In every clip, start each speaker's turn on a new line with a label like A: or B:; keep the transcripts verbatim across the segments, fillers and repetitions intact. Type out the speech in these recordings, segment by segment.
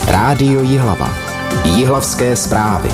A: Rádio Jihlava. Jihlavské zprávy.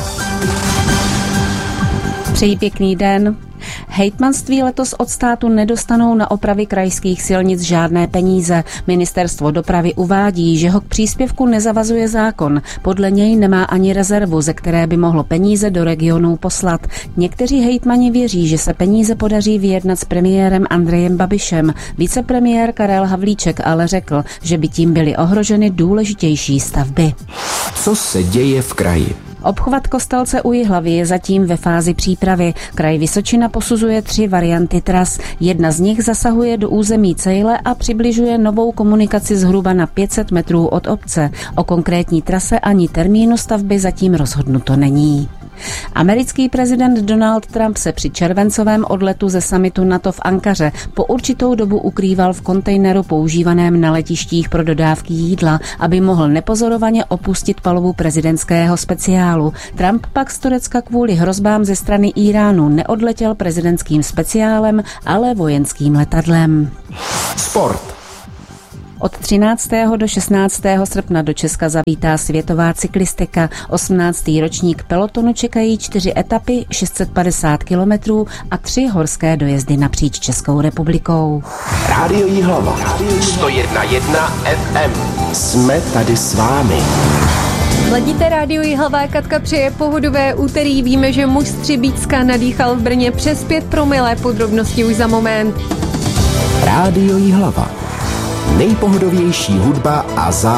B: Přeji pěkný den. Hejtmanství letos od státu nedostanou na opravy krajských silnic žádné peníze. Ministerstvo dopravy uvádí, že ho k příspěvku nezavazuje zákon. Podle něj nemá ani rezervu, ze které by mohlo peníze do regionů poslat. Někteří hejtmani věří, že se peníze podaří vyjednat s premiérem Andrejem Babišem. Vicepremiér Karel Havlíček ale řekl, že by tím byly ohroženy důležitější stavby.
A: Co se děje v kraji?
B: Obchvat Kostelce u Jihlavy je zatím ve fázi přípravy. Kraj Vysočina posuzuje tři varianty tras. Jedna z nich zasahuje do území Cejle a přibližuje novou komunikaci zhruba na pět set metrů od obce. O konkrétní trase ani termínu stavby zatím rozhodnuto není. Americký prezident Donald Trump se při červencovém odletu ze summitu NATO v Ankaře po určitou dobu ukrýval v kontejneru používaném na letištích pro dodávky jídla, aby mohl nepozorovaně opustit palubu prezidentského speciálu. Trump pak z Turecka kvůli hrozbám ze strany Íránu neodletěl prezidentským speciálem, ale vojenským letadlem.
A: Sport.
B: Od třináctého do šestnáctého srpna do Česka zavítá světová cyklistika. osmnáctý ročník pelotonu čekají čtyři etapy, šest set padesát kilometrů a tři horské dojezdy napříč Českou republikou.
A: Rádio Jihlava. sto jedna celá jedna ef em. Jsme tady s vámi.
C: Ladíte Rádio Jihlava, Katka přeje pohodové úterý. Víme, že muž z Třebíčska nadýchal v Brně přes pět promile, podrobnosti už za moment.
A: Rádio Jihlava. Nejpohodovější hudba a zá